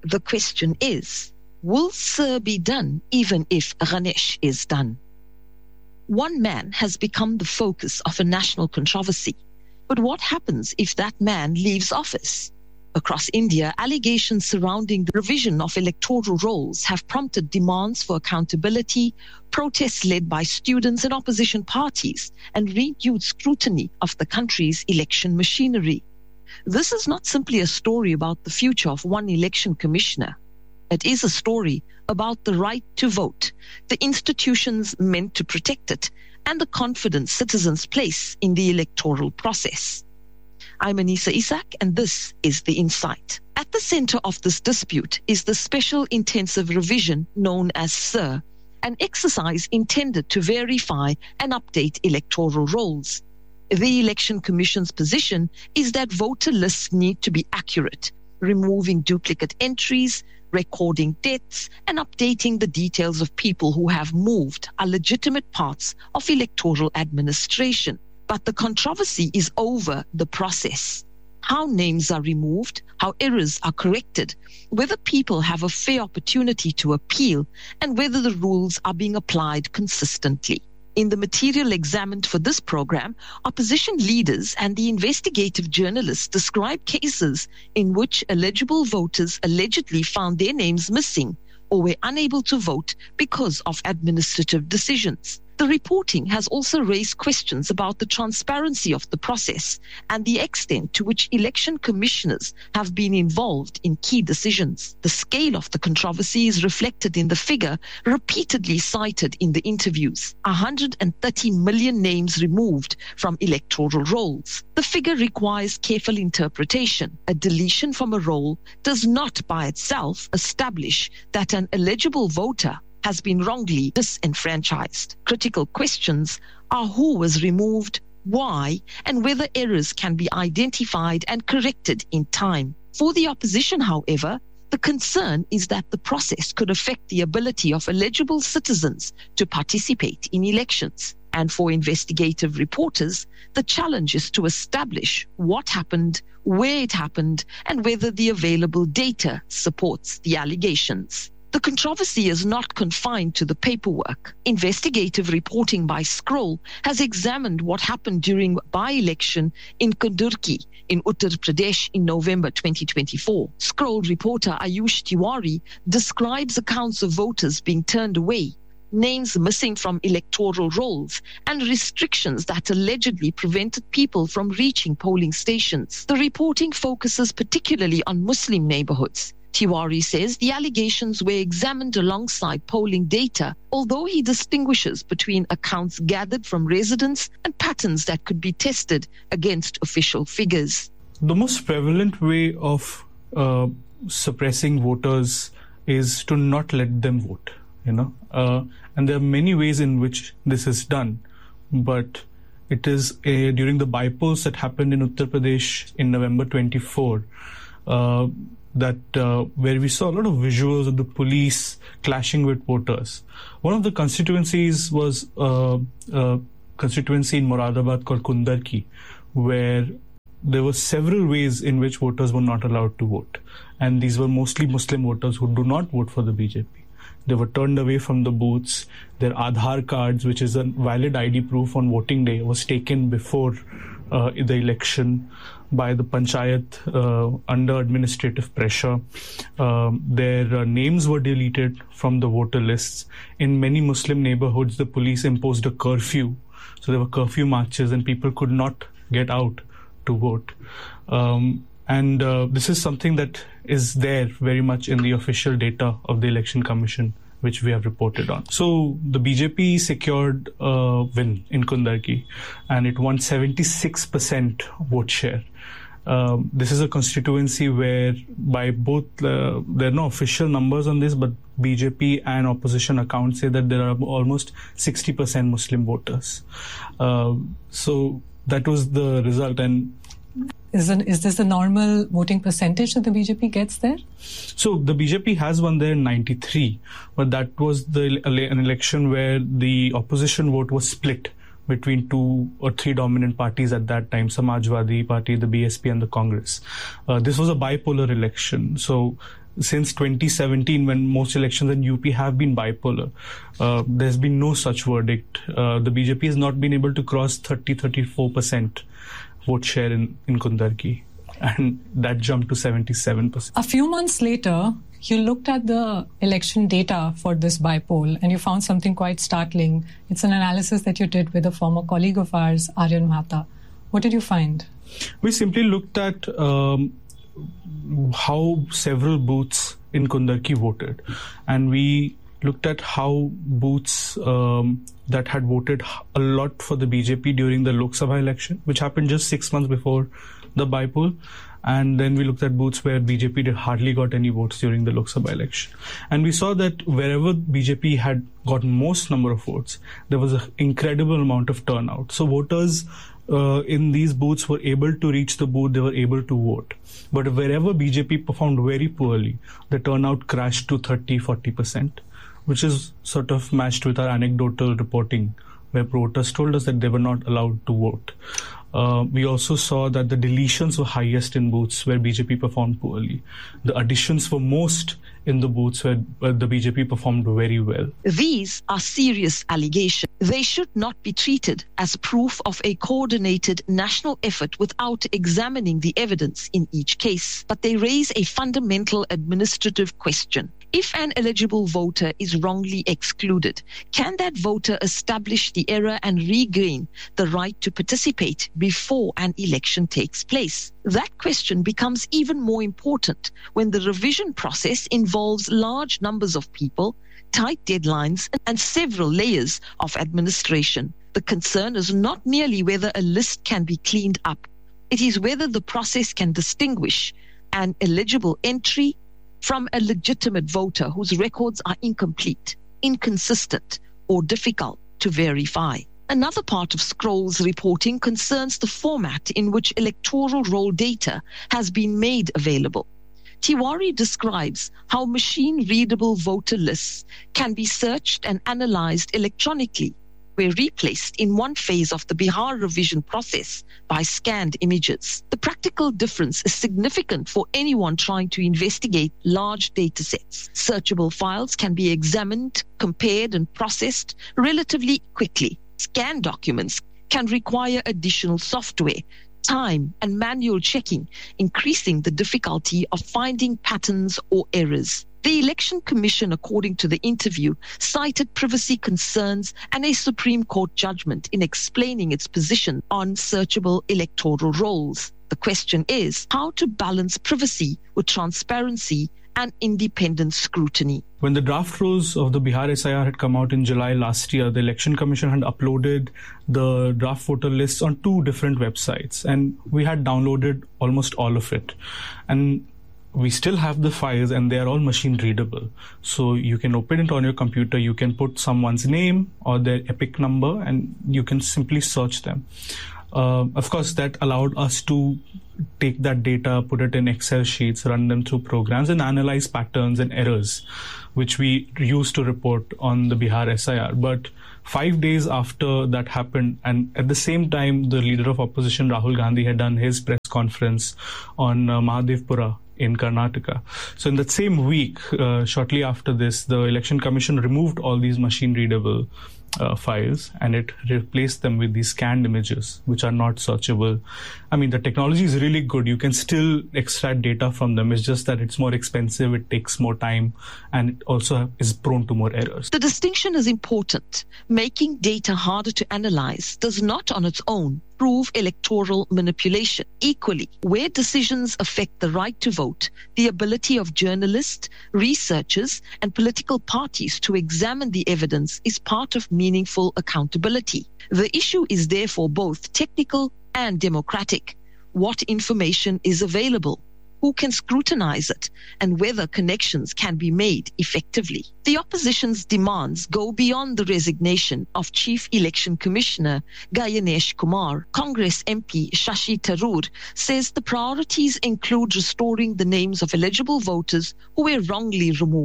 the question is, will Sir be done even if Ganesh is done? One man has become the focus of a national controversy. But what happens if that man leaves office? Across India, allegations surrounding the revision of electoral rolls have prompted demands for accountability, protests led by students and opposition parties, and renewed scrutiny of the country's election machinery. This is not simply a story about the future of one election commissioner. It is a story about the right to vote, the institutions meant to protect it, and the confidence citizens place in the electoral process. I'm Anisa Isak, and this is The Insight. At the center of this dispute is the Special Intensive Revision known as SIR, an exercise intended to verify and update electoral rolls. The Election Commission's position is that voter lists need to be accurate, removing duplicate entries, recording deaths, and updating the details of people who have moved are legitimate parts of electoral administration. But the controversy is over the process. How names are removed, how errors are corrected, whether people have a fair opportunity to appeal, and whether the rules are being applied consistently. In the material examined for this program, opposition leaders and the investigative journalists describe cases in which eligible voters allegedly found their names missing or were unable to vote because of administrative decisions. The reporting has also raised questions about the transparency of the process and the extent to which election commissioners have been involved in key decisions. The scale of the controversy is reflected in the figure repeatedly cited in the interviews: 130 million names removed from electoral rolls. The figure requires careful interpretation. A deletion from a roll does not by itself establish that an eligible voter has been wrongly disenfranchised. Critical questions are who was removed, why, and whether errors can be identified and corrected in time. For the opposition, however, the concern is that the process could affect the ability of eligible citizens to participate in elections. And for investigative reporters, the challenge is to establish what happened, where it happened, and whether the available data supports the allegations. The controversy is not confined to the paperwork. Investigative reporting by Scroll has examined what happened during by-election in Kundurki in Uttar Pradesh in November 2024. Scroll reporter Ayush Tiwari describes accounts of voters being turned away, names missing from electoral rolls, and restrictions that allegedly prevented people from reaching polling stations. The reporting focuses particularly on Muslim neighborhoods. Tiwari says the allegations were examined alongside polling data, although he distinguishes between accounts gathered from residents and patterns that could be tested against official figures. The most prevalent way of suppressing voters is to not let them vote, and there are many ways in which this is done, but it is during the by-polls that happened in Uttar Pradesh in November 24, where we saw a lot of visuals of the police clashing with voters. One of the constituencies was a constituency in Moradabad called Kundarki, where there were several ways in which voters were not allowed to vote. And these were mostly Muslim voters who do not vote for the BJP. They were turned away from the booths. Their Aadhaar cards, which is a valid ID proof on voting day, was taken before the election by the panchayat under administrative pressure. Their names were deleted from the voter lists. In many Muslim neighborhoods, the police imposed a curfew. So there were curfew marches and people could not get out to vote. And this is something that is there very much in the official data of the Election Commission, which we have reported on. So the BJP secured a win in Kundarki, and it won 76% vote share. This is a constituency where by both, there are no official numbers on this, but BJP and opposition accounts say that there are almost 60% Muslim voters. So that was the result. And is this the normal voting percentage that the BJP gets there? So the BJP has won there in 93, but that was an election where the opposition vote was split between 2 or 3 dominant parties at that time, Samajwadi Party, the BSP and the Congress. This was a bipolar election. So since 2017, when most elections in UP have been bipolar, there's been no such verdict. The BJP has not been able to cross 34% vote share in Kundarki, and that jumped to 77%. A few months later, you looked at the election data for this bypoll and you found something quite startling. It's an analysis that you did with a former colleague of ours, Aryan Mahta. What did you find? We simply looked at how several booths in Kundarki voted, and we looked at how booths that had voted a lot for the BJP during the Lok Sabha election, which happened just 6 months before the bypoll, and then we looked at booths where BJP hardly got any votes during the Lok Sabha election. And we saw that wherever BJP had got most number of votes, there was an incredible amount of turnout. So voters in these booths were able to reach the booth, they were able to vote. But wherever BJP performed very poorly, the turnout crashed to 30-40%, which is sort of matched with our anecdotal reporting, where voters told us that they were not allowed to vote. We also saw that the deletions were highest in booths where BJP performed poorly. The additions were most in the booths where the BJP performed very well. These are serious allegations. They should not be treated as proof of a coordinated national effort without examining the evidence in each case. But they raise a fundamental administrative question. If an eligible voter is wrongly excluded, can that voter establish the error and regain the right to participate before an election takes place? That question becomes even more important when the revision process involves large numbers of people, tight deadlines, and several layers of administration. The concern is not merely whether a list can be cleaned up. It is whether the process can distinguish an eligible entry from a legitimate voter whose records are incomplete, inconsistent, or difficult to verify. Another part of Scroll's reporting concerns the format in which electoral roll data has been made available. Tiwari describes how machine-readable voter lists can be searched and analyzed electronically, were replaced in one phase of the Bihar revision process by scanned images. The practical difference is significant for anyone trying to investigate large data sets. Searchable files can be examined, compared, and processed relatively quickly. Scanned documents can require additional software, time, and manual checking, increasing the difficulty of finding patterns or errors. The Election Commission, according to the interview, cited privacy concerns and a Supreme Court judgment in explaining its position on searchable electoral rolls. The question is how to balance privacy with transparency and independent scrutiny. When the draft rolls of the Bihar SIR had come out in July last year, the Election Commission had uploaded the draft voter lists on 2 different websites, and we had downloaded almost all of it. And we still have the files and they are all machine readable. So you can open it on your computer, you can put someone's name or their EPIC number and you can simply search them. Of course, that allowed us to take that data, put it in Excel sheets, run them through programs and analyze patterns and errors, which we used to report on the Bihar SIR. But 5 days after that happened, and at the same time, the leader of opposition, Rahul Gandhi, had done his press conference on Mahadevpura in Karnataka. So in that same week, shortly after this, the Election Commission removed all these machine-readable files and it replaced them with these scanned images, which are not searchable. I mean, the technology is really good. You can still extract data from them. It's just that it's more expensive, it takes more time, and it also is prone to more errors. The distinction is important. Making data harder to analyze does not on its own prove electoral manipulation. Equally, where decisions affect the right to vote, the ability of journalists, researchers, and political parties to examine the evidence is part of meaningful accountability. The issue is therefore both technical and democratic. What information is available? Who can scrutinize it? And whether connections can be made effectively. The opposition's demands go beyond the resignation of Chief Election Commissioner Gayanesh Kumar. Congress MP Shashi Tharoor says the priorities include restoring the names of eligible voters who were wrongly removed,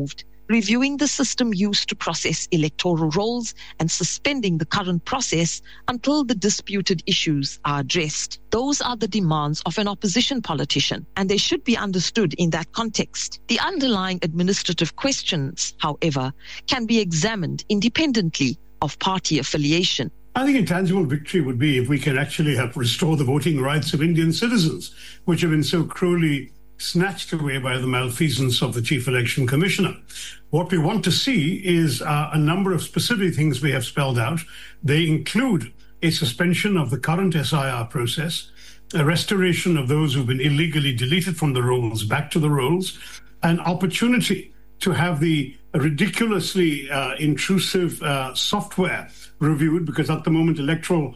reviewing the system used to process electoral rolls and suspending the current process until the disputed issues are addressed. Those are the demands of an opposition politician, and they should be understood in that context. The underlying administrative questions, however, can be examined independently of party affiliation. I think a tangible victory would be if we can actually help restore the voting rights of Indian citizens, which have been so cruelly snatched away by the malfeasance of the Chief Election Commissioner. What we want to see is a number of specific things we have spelled out. They include a suspension of the current SIR process, a restoration of those who've been illegally deleted from the rolls back to the rolls, an opportunity to have the ridiculously intrusive software reviewed, because at the moment electoral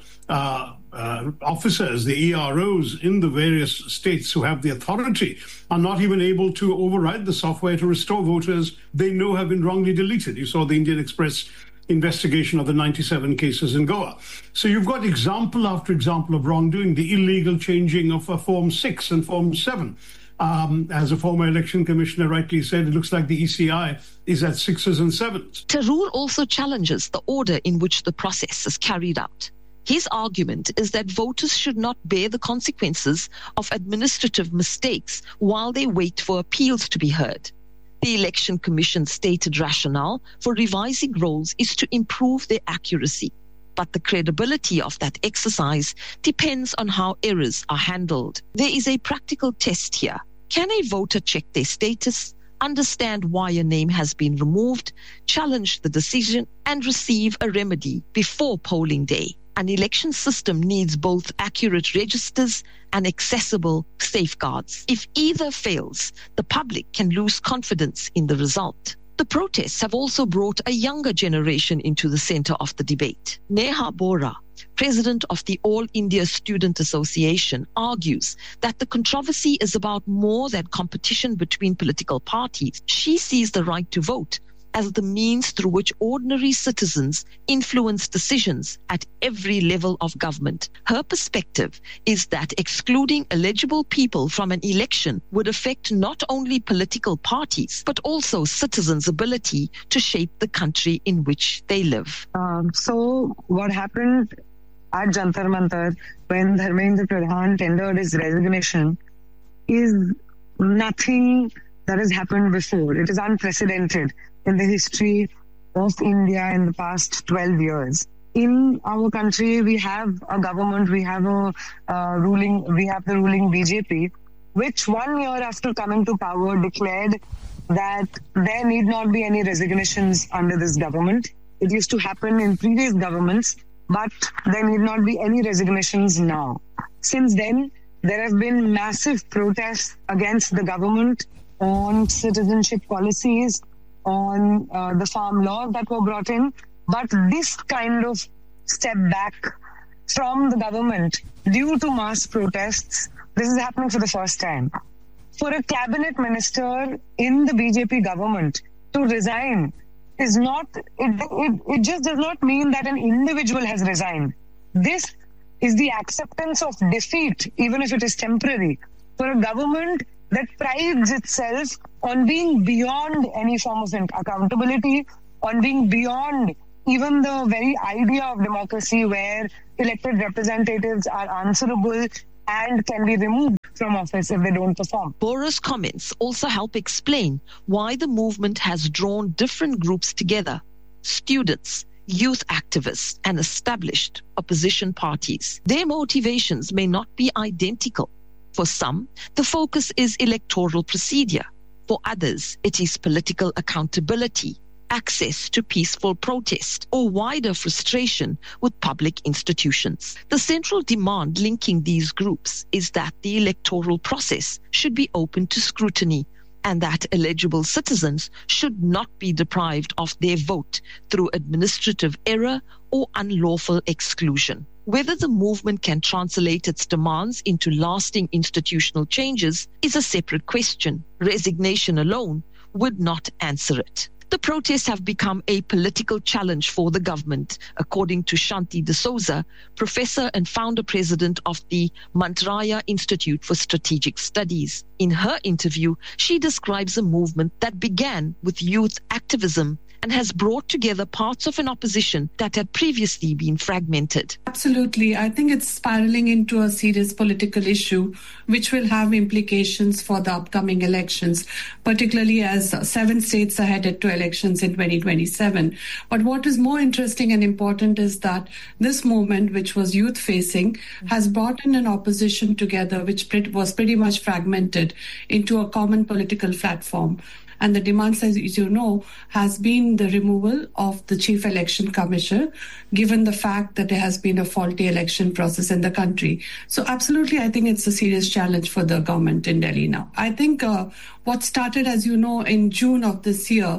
officers, the EROs in the various states who have the authority, are not even able to override the software to restore voters they know have been wrongly deleted. You saw the Indian Express investigation of the 97 cases in Goa. So you've got example after example of wrongdoing, the illegal changing of Form 6 and Form 7. As a former election commissioner rightly said, it looks like the ECI is at 6s and 7s. Tharoor also challenges the order in which the process is carried out. His argument is that voters should not bear the consequences of administrative mistakes while they wait for appeals to be heard. The Election Commission's stated rationale for revising rolls is to improve their accuracy, but the credibility of that exercise depends on how errors are handled. There is a practical test here. Can a voter check their status, understand why a name has been removed, challenge the decision, and receive a remedy before polling day? An election system needs both accurate registers and accessible safeguards. If either fails, the public can lose confidence in the result. The protests have also brought a younger generation into the center of the debate. Neha Bora, president of the All India Student Association, argues that the controversy is about more than competition between political parties. She sees the right to vote as the means through which ordinary citizens influence decisions at every level of government. Her perspective is that excluding eligible people from an election would affect not only political parties, but also citizens' ability to shape the country in which they live. So what happened at Jantar Mantar when Dharmendra Pradhan tendered his resignation is nothing that has happened before. It is unprecedented in the history of India in the past 12 years. In our country, we have a government, we have the ruling BJP, which 1 year after coming to power declared that there need not be any resignations under this government. It used to happen in previous governments, but there need not be any resignations now. Since then, there have been massive protests against the government on citizenship policies, on the farm laws that were brought in. But this kind of step back from the government due to mass protests, this is happening for the first time. For a cabinet minister in the BJP government to resign is not, it just does not mean that an individual has resigned. This is the acceptance of defeat, even if it is temporary, for a government that prides itself on being beyond any form of accountability, on being beyond even the very idea of democracy where elected representatives are answerable and can be removed from office if they don't perform. Bora's comments also help explain why the movement has drawn different groups together: students, youth activists, and established opposition parties. Their motivations may not be identical. For some, the focus is electoral procedure. For others, it is political accountability, access to peaceful protest, or wider frustration with public institutions. The central demand linking these groups is that the electoral process should be open to scrutiny and that eligible citizens should not be deprived of their vote through administrative error or unlawful exclusion. Whether the movement can translate its demands into lasting institutional changes is a separate question. Resignation alone would not answer it. The protests have become a political challenge for the government, according to Shanti D'Souza, professor and founder-president of the Mantraya Institute for Strategic Studies. In her interview, she describes a movement that began with youth activism and has brought together parts of an opposition that had previously been fragmented. Absolutely. I think it's spiraling into a serious political issue, which will have implications for the upcoming elections, particularly as 7 states are headed to elections in 2027. But what is more interesting and important is that this movement, which was youth-facing, has brought in an opposition together, which was pretty much fragmented, into a common political platform. And the demands, as you know, has been the removal of the Chief Election Commissioner, given the fact that there has been a faulty election process in the country. So absolutely, I think it's a serious challenge for the government in Delhi now. I think what started, as you know, in June of this year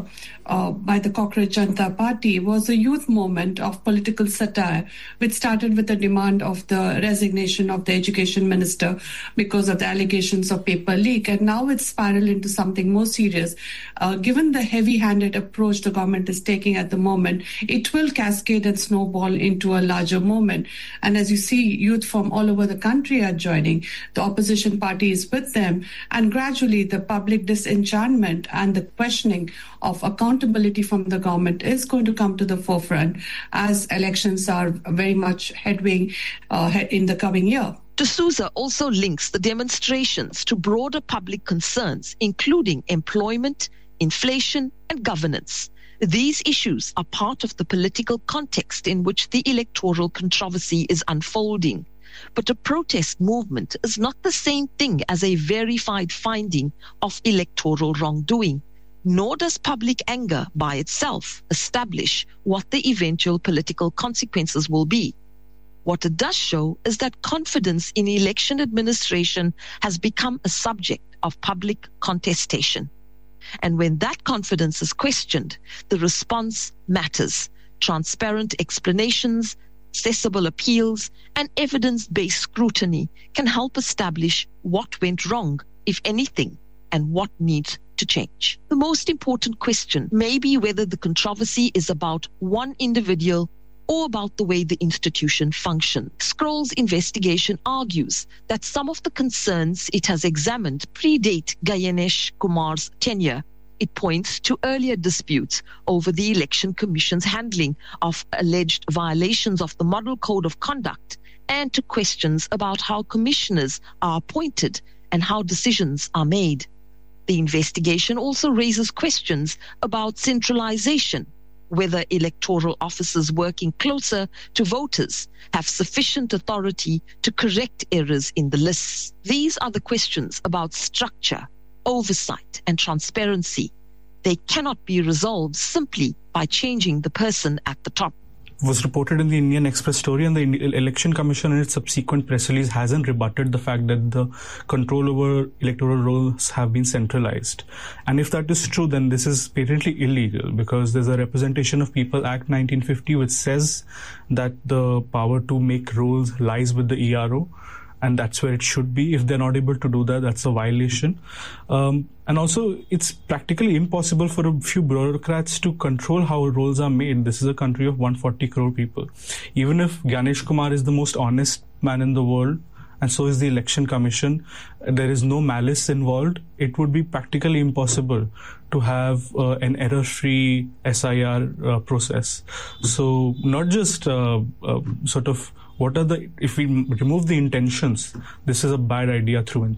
by the Cockroach Janata Party was a youth movement of political satire, which started with the demand of the resignation of the education minister because of the allegations of paper leak. And now it's spiraled into something more serious. Given the heavy-handed approach the government is taking at the moment, it will cascade and snowball into a larger movement. And as you see, youth from all over the country are joining. The opposition party is with them. And gradually, the public disenchantment and the questioning of accountability from the government is going to come to the forefront as elections are very much headway in the coming year. D'Souza also links the demonstrations to broader public concerns, including employment, inflation, and governance. These issues are part of the political context in which the electoral controversy is unfolding. But a protest movement is not the same thing as a verified finding of electoral wrongdoing, nor does public anger by itself establish what the eventual political consequences will be. What it does show is that confidence in election administration has become a subject of public contestation. And when that confidence is questioned, the response matters. Transparent explanations, accessible appeals, and evidence-based scrutiny can help establish what went wrong, if anything, and what needs to change. The most important question may be whether the controversy is about one individual or about the way the institution functions. Scroll's investigation argues that some of the concerns it has examined predate Ganesh Kumar's tenure. It points to earlier disputes over the Election Commission's handling of alleged violations of the Model Code of Conduct and to questions about how commissioners are appointed and how decisions are made. The investigation also raises questions about centralization, whether electoral officers working closer to voters have sufficient authority to correct errors in the lists. These are the questions about structure, oversight, and transparency. They cannot be resolved simply by changing the person at the top. Was reported in the Indian Express story, and the Election Commission in its subsequent press release hasn't rebutted the fact that the control over electoral rolls have been centralized. And if that is true, then this is patently illegal, because there's a Representation of People Act 1950 which says that the power to make rolls lies with the ERO, and that's where it should be. If they're not able to do that, that's a violation. And also, it's practically impossible for a few bureaucrats to control how rolls are made. This is a country of 140 crore people. Even if Ganesh Kumar is the most honest man in the world, and so is the Election Commission, there is no malice involved, it would be practically impossible to have an error-free SIR process. So not just if we remove the intentions, this is a bad idea through and